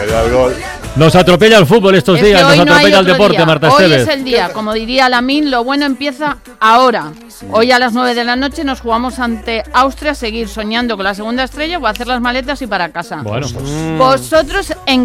el gol. Nos atropella el fútbol estos días, nos atropella el deporte, Marta Esteves. Hoy es el día, como diría Lamine, lo bueno empieza ahora. Hoy a las 9 de la noche nos jugamos ante Austria, seguir soñando con la segunda estrella o hacer las maletas y para casa. Bueno, ¿Vosotros en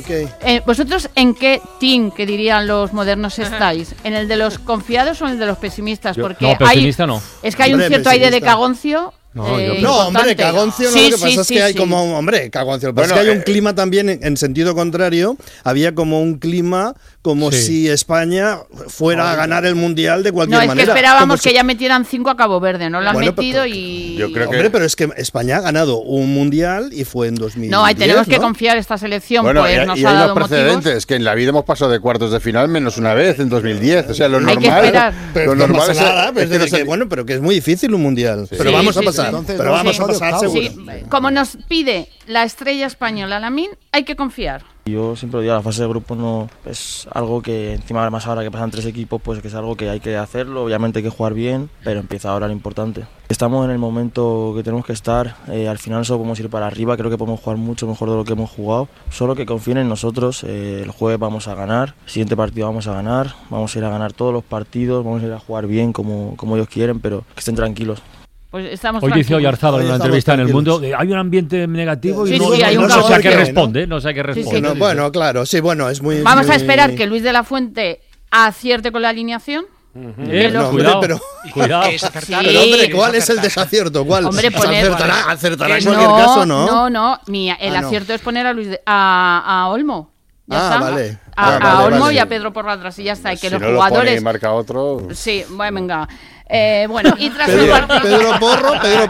qué team, que dirían los modernos, estáis? ¿En el de los confiados o en el de los pesimistas? Porque no, pesimista no. Es que hay un cierto aire de cagoncio. No, hombre, cagoncio no, lo que pasa es que hay como, cagoncio, lo que pasa es que hay un clima también en sentido contrario, había como un clima como si España fuera a ganar el Mundial de cualquier manera. No, es que esperábamos que ya metieran 5 a Cabo Verde, no lo han metido y... Yo creo pero es que España ha ganado un Mundial y fue en 2010, No, ahí tenemos que confiar esta selección, bueno, pues nos y ha hay dado los precedentes, motivos. que en la vida hemos pasado de cuartos de final menos una vez, en 2010, o sea, lo hay normal... que esperar. Pero lo normal pero que es muy difícil un Mundial, pero vamos a pasar. Pero vamos a pasar seguro. Sí, como nos pide la estrella española Lamine, hay que confiar. Yo siempre digo, la fase de grupos no es algo que encima más ahora que pasan 3 equipos, pues que es algo que hay que hacerlo, obviamente hay que jugar bien, pero empieza ahora lo importante. Estamos en el momento que tenemos que estar, al final solo podemos ir para arriba, creo que podemos jugar mucho mejor de lo que hemos jugado, solo que confíen en nosotros, el jueves vamos a ganar, el siguiente partido vamos a ganar, vamos a ir a ganar todos los partidos, vamos a ir a jugar bien como ellos quieren, pero que estén tranquilos. Pues estamos hoy dice Oyarzábal en una entrevista en El Mundo, hay un ambiente negativo y no sé a qué responde, no sé a qué responde. Bueno, claro, sí, bueno, es muy... Vamos a esperar que Luis de la Fuente acierte con la alineación. Cuidado. Pero hombre, ¿cuál es el desacierto? ¿Cuál? Hombre, acertará en cualquier caso, ¿no? No, el acierto es poner a Luis a Olmo. Ya está. Vale. A Olmo y a Pedro Porro atrás y ya está. Y que si los no jugadores. Lo pone y marca otro. Sí, bueno, venga. Bueno, y tras el partido. Pedro Porro.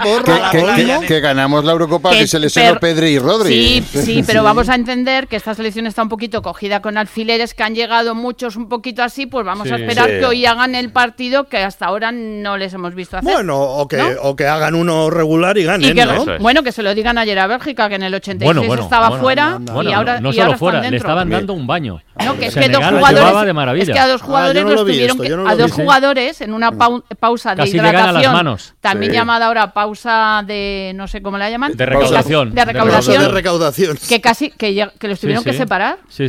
Que ganamos la Eurocopa que se lesionó Pedri y Rodri. Sí, pero vamos a entender que esta selección está un poquito cogida con alfileres, que han llegado muchos un poquito así, pues vamos a esperar que hoy hagan el partido que hasta ahora no les hemos visto hacer. Bueno, o que hagan uno regular y ganen, ¿no? Bueno, que se lo digan ayer a Bélgica, que en el 86 estaba fuera y ahora no solo fuera, están le estaban dando un baño. No, que es Senegal que dos jugadores, de maravilla. es que a dos jugadores los tuvieron jugadores en una pausa de casi hidratación, también llamada ahora pausa de no sé cómo la llaman, de recaudación, que casi que los tuvieron que separar. Sí.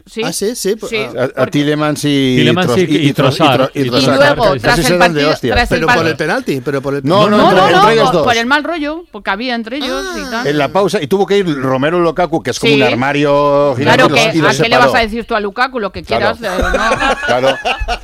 A Tielemans y Trossard. Y luego tras el partido, pero por el penalti, no, por el mal rollo, porque había entre ellos y tal. En la pausa y tuvo que ir Romelu Lukaku, que es como un armario gigante. Claro, que ¿a qué le vas a decir tú a Lukaku lo que quieras? Claro.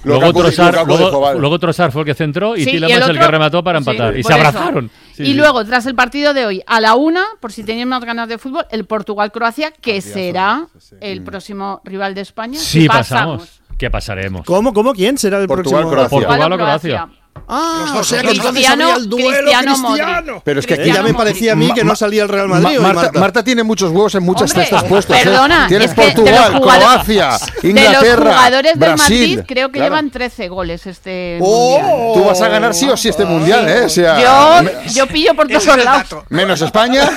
Luego Trossard fue el que centró y Tielemans el que remató para empatar. Y se abrazaron. Y luego, tras el partido de hoy, a la 1, por si tenían más ganas de fútbol, el Portugal-Croacia, que será el próximo rival de España. Sí, pasamos. ¿Qué pasaremos? ¿Cómo? ¿Quién será el próximo? Portugal o Croacia. O sea que entonces salía el duelo Cristiano. Pero es que aquí ya me parecía a mí que no salía el Real Madrid. Marta tiene muchos huevos en muchas cestas puestos. Perdona, tienes Portugal, Croacia, Inglaterra, de los jugadores del Brasil. Madrid creo que llevan 13 goles este mundial. Tú vas a ganar sí o sí este mundial, ¿eh? O sea, yo pillo por todos lados. Menos España.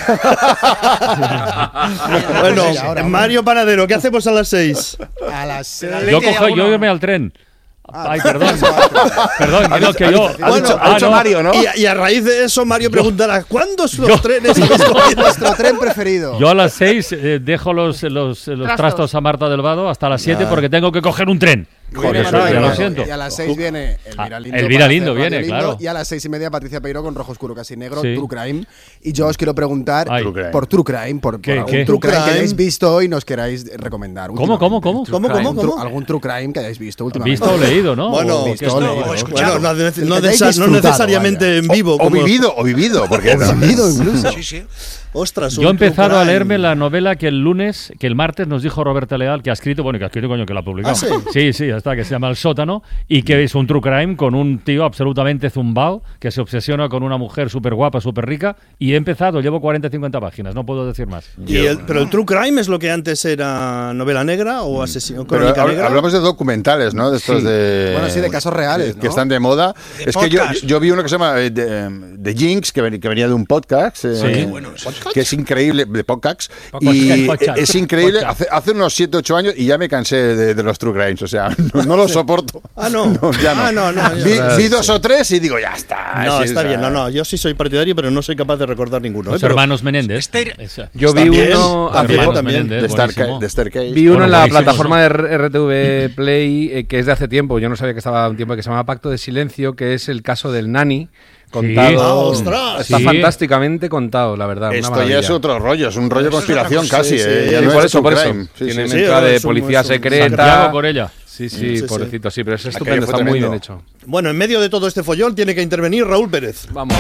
Bueno, Mario Panadero, ¿qué hacemos a las 6? A las 6. Yo irme al tren. Ay, perdón, que yo... Ha dicho Mario, ¿no? Y a raíz de eso, Mario preguntará, ¿cuándo son los trenes? Nuestro tren preferido. Yo a las 6 dejo los trastos a Marta del Vado hasta las 7 porque tengo que coger un tren. Lo siento. Y a las 6 viene Elvira Lindo viene, claro. Y a las 6:30 Patricia Peiro con Rojo Oscuro Casi Negro, True Crime. Y yo os quiero preguntar por True Crime, por algún True Crime que hayáis visto y nos queráis recomendar. ¿Cómo? ¿Algún True Crime que hayáis visto últimamente? Visto o leído, ¿no? Bueno, no necesariamente en vivo. O vivido, porque vivido incluso. Sí. Ostras, yo he empezado a leerme la novela que el martes nos dijo Roberta Leal, que ha escrito, que la ha publicado. Sí, ya está, que se llama El Sótano, y que es un true crime con un tío absolutamente zumbao, que se obsesiona con una mujer súper guapa, súper rica, y he empezado, llevo 40-50 páginas, no puedo decir más. Pero el true crime es lo que antes era novela negra o asesino crónica negra. Hablamos de documentales, ¿no? De estos de... Bueno, sí, de casos reales, que están de moda. Es que yo vi uno que se llama The Jinx, que venía de un podcast. Que es increíble, de podcast, y es increíble, hace unos 7-8 años y ya me cansé de los true crimes, o sea, No lo soporto. No, ya no. Vi 2 o 3 y digo, ya está. No, está bien. No, yo sí soy partidario, pero no soy capaz de recordar ninguno. Los hermanos Menéndez. Yo vi uno también de Staircase. Vi uno en la plataforma de RTV Play que es de hace tiempo. Yo no sabía que estaba un tiempo, que se llama Pacto de Silencio, que es el caso del Nani. Contado. Está fantásticamente contado, la verdad. Esto ya es otro rollo, es un rollo de conspiración casi. Por eso. Tiene mezcla de policía secreta. Santiago por ella. Sí, pobrecito, sí, pero es estupendo, está muy bien hecho. Bueno, en medio de todo este follón tiene que intervenir Raúl Pérez. Vamos.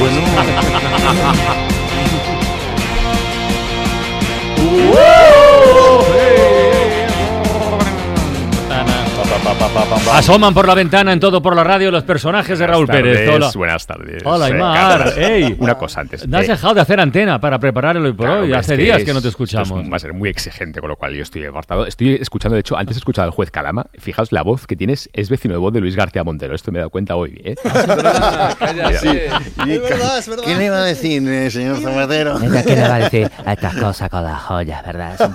Asoman por la ventana en Todo por la Radio los personajes de Raúl Pérez. Hola. Buenas tardes. Hola, Aymar. Ey, una cosa antes. No has dejado de hacer antena para preparar el hoy por hoy. Hace días que no te escuchamos. Va a ser muy exigente, con lo cual yo estoy apartado. Estoy escuchando, de hecho, antes he escuchado al juez Calama. Fijaos, la voz que tienes es vecino de voz de Luis García Montero. Esto me he dado cuenta hoy, ¿eh? Es verdad. ¿Qué le iba a decir, señor Zapatero? ¿Qué le va a decir a estas cosas con las joyas, verdad?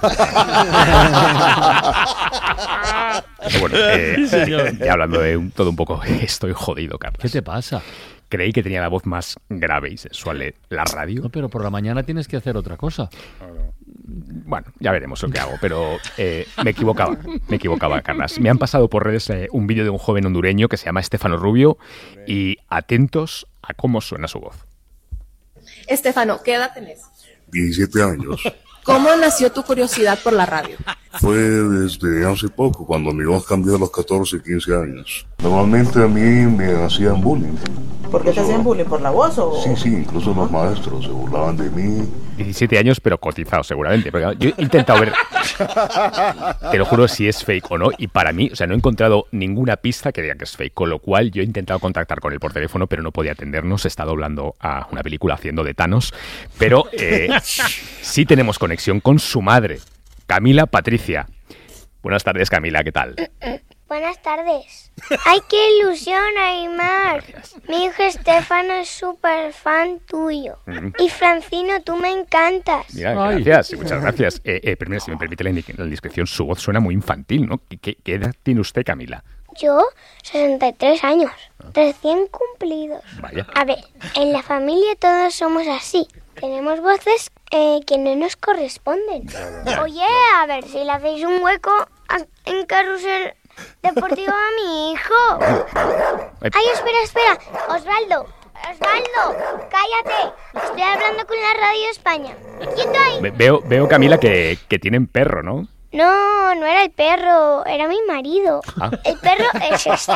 Bueno, ya hablando de todo un poco, estoy jodido, Carlos. ¿Qué te pasa? Creí que tenía la voz más grave y sensual de la radio. No, pero por la mañana tienes que hacer otra cosa. Bueno, ya veremos lo que hago, pero me equivocaba, Carlas. Me han pasado por redes un vídeo de un joven hondureño que se llama Estefano Rubio y atentos a cómo suena su voz. Estefano, ¿qué edad tenés? 17 años. ¿Cómo nació tu curiosidad por la radio? Fue desde hace poco, cuando mi voz cambió a los 14, 15 años. Normalmente a mí me hacían bullying. ¿Por qué te hacían bullying? ¿Por la voz o...? Sí, incluso los maestros se burlaban de mí. 17 años, pero cotizado seguramente. Porque yo he intentado ver, te lo juro, si es fake o no. Y para mí, o sea, no he encontrado ninguna pista que diga que es fake. Con lo cual, yo he intentado contactar con él por teléfono, pero no podía atendernos. Está doblando a una película haciendo de Thanos. Pero sí tenemos conexión con su madre, Camila Patricia. Buenas tardes, Camila, ¿qué tal? Buenas tardes. ¡Ay, qué ilusión, Aymar! Mi hijo Estefano es súper fan tuyo. Y Francino, tú me encantas. Mira, gracias, muchas gracias. Primero, si me permite la indiscreción, su voz suena muy infantil, ¿no? ¿Qué edad tiene usted, Camila? Yo, 63 años, recién cumplidos. Vaya. A ver, en la familia todos somos así. Tenemos voces que no nos corresponden. Oye, a ver si le hacéis un hueco en Carrusel Deportivo a mi hijo. Ay, espera. Osvaldo, cállate. Estoy hablando con la Radio España. ¡Quieto ahí! Veo, Camila, que tienen perro, ¿no? No era el perro, era mi marido. El perro es este.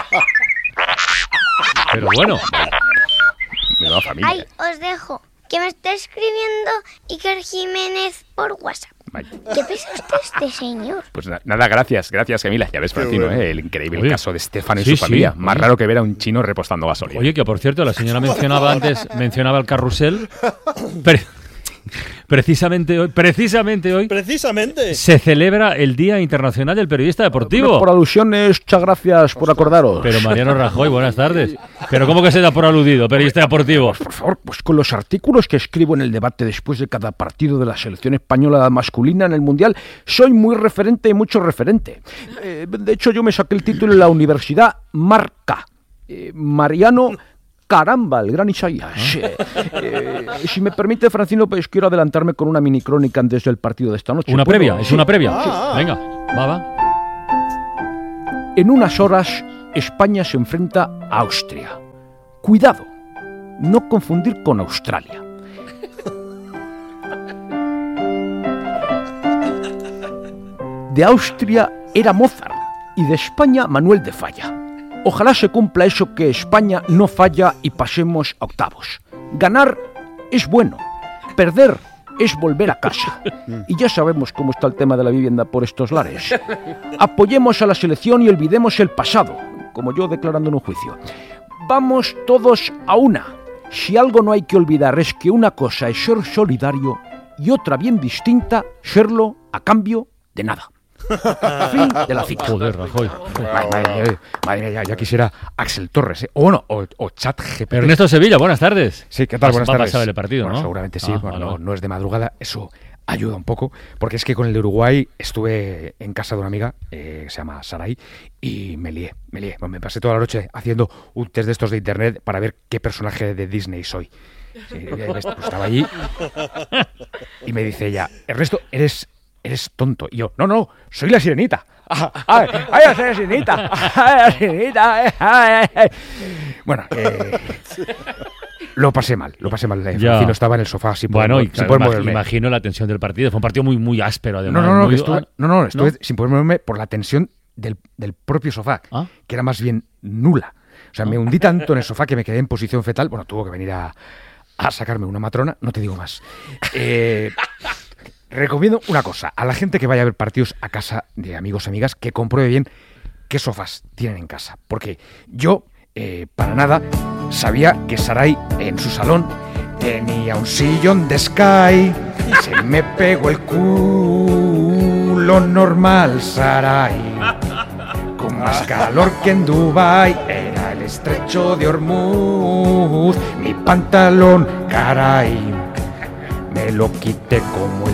Pero bueno, menuda familia. Ay, os dejo. Que me está escribiendo Iker Jiménez por WhatsApp. Vaya. ¿Qué pesa usted este señor? Pues nada, gracias Camila. Ya ves, Francino, el increíble caso de Estefano y su familia. Más raro que ver a un chino repostando gasolina. Oye, que por cierto, la señora mencionaba el carrusel. Precisamente hoy se celebra el Día Internacional del Periodista Deportivo. Por alusiones, muchas gracias por acordaros. Pero Mariano Rajoy, buenas tardes. ¿Pero cómo que se da por aludido, periodista deportivo? Pues, por favor, pues con los artículos que escribo en el debate después de cada partido de la selección española masculina en el Mundial, soy muy referente y mucho referente. De hecho, yo me saqué el título en la Universidad Marca. Mariano... Caramba, el gran Isaías. Si me permite, Francino, pues quiero adelantarme con una mini crónica antes del partido de esta noche. ¿Una previa? ¿Es una previa? Sí. Venga, va. En unas horas, España se enfrenta a Austria. Cuidado, no confundir con Australia. De Austria era Mozart y de España Manuel de Falla. Ojalá se cumpla eso, que España no falla y pasemos a octavos. Ganar es bueno, perder es volver a casa. Y ya sabemos cómo está el tema de la vivienda por estos lares. Apoyemos a la selección y olvidemos el pasado, como yo declarando en un juicio. Vamos todos a una. Si algo no hay que olvidar es que una cosa es ser solidario y otra bien distinta, serlo a cambio de nada. Fin de la cita. Joder, Rajoy. Madre mía, ya quisiera Axel Torres, o ChatGPT. Ernesto Sevilla, buenas tardes. Sí, ¿qué tal? Buenas tardes. Va a pasar el partido, ¿no? Seguramente sí, no es de madrugada. Eso, ayuda un poco, porque es que con el de Uruguay estuve en casa de una amiga, se llama Saray, y me lié. Bueno, me pasé toda la noche haciendo un test de estos de internet para ver qué personaje de Disney soy. Sí, pues estaba allí y me dice ella, Ernesto, eres tonto. Y yo, no, soy la sirenita. ¡Ay, soy la sirenita! ¡Ay, la sirenita! Bueno, lo pasé mal. Francino estaba en el sofá sin poder moverme. Imagino la tensión del partido. Fue un partido muy, muy áspero, además. Estuve sin poder moverme por la tensión del propio sofá, que era más bien nula. O sea, me hundí tanto en el sofá que me quedé en posición fetal. Bueno, tuvo que venir a sacarme una matrona, no te digo más. Recomiendo una cosa, a la gente que vaya a ver partidos a casa de amigos, amigas, que compruebe bien qué sofás tienen en casa. Porque yo, para nada, sabía que Saray en su salón tenía un sillón de Sky. Se me pegó el culo normal, Saray. Con más calor que en Dubái, era el estrecho de Hormuz. Mi pantalón, caray, me lo quité como el